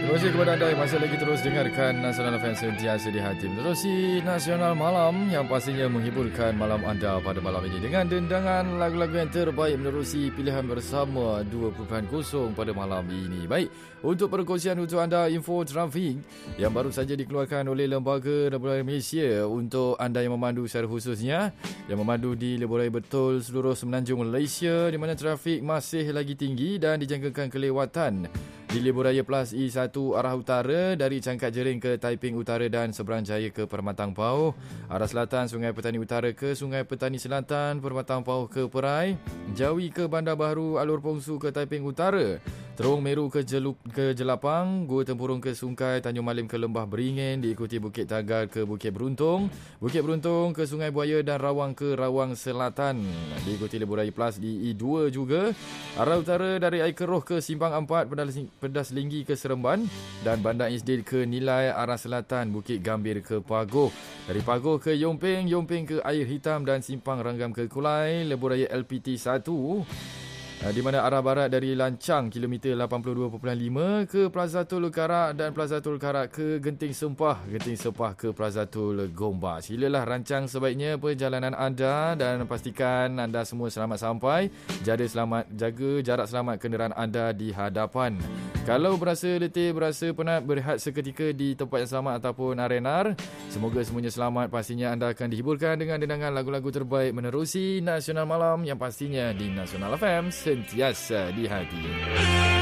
Terima kasih kepada anda yang masih lagi terus dengarkan Nasional FM sentiasa di hati. Menerusi Nasional Malam yang pastinya menghiburkan malam anda pada malam ini dengan dendangan lagu-lagu yang terbaik menerusi pilihan bersama 2.0 pada malam ini. Baik, untuk perkongsian untuk anda info trafik yang baru saja dikeluarkan oleh Lembaga Lebuh Raya Malaysia untuk anda yang memandu secara khususnya yang memandu di Lebuh Raya Betul seluruh Semenanjung Malaysia, di mana trafik masih lagi tinggi dan dijangkakan kelewatan di Lebuh Raya Plus E1 arah utara dari Cangkat Jering ke Taiping Utara dan Seberang Jaya ke Permatang Pauh, arah selatan Sungai Petani Utara ke Sungai Petani Selatan, Permatang Pauh ke Perai, Jawi ke Bandar Baharu, Alur Pongsu ke Taiping Utara, Terung Meru ke Jelapang, Gua Tempurung ke Sungkai, Tanjung Malim ke Lembah Beringin, diikuti Bukit Tagar ke Bukit Beruntung ke Sungai Buaya dan Rawang ke Rawang Selatan, diikuti Lebuh Raya Plus di E2 juga, arah utara dari Air Keroh ke Simpang 4, Pedas Linggi ke Seremban dan Bandar Isdil ke Nilai, arah selatan Bukit Gambir ke Pagoh, dari Pagoh ke Yomping ke Air Hitam dan Simpang Ranggam ke Kulai, Lebuh Raya LPT 1 di mana arah barat dari Lancang kilometer 82.5 ke Plaza Tol Karak dan Plaza Tol Karak ke Genting Sempah ke Plaza Tol Gombak. Silalah rancang sebaiknya perjalanan anda dan pastikan anda semua selamat sampai. Jaga jarak selamat kenderaan anda di hadapan. Kalau berasa letih, berasa penat, berehat seketika di tempat yang sama ataupun R&R, semoga semuanya selamat. Pastinya anda akan dihiburkan dengan dendangan lagu-lagu terbaik menerusi Nasional Malam yang pastinya di Nasional FM sentiasa di hati.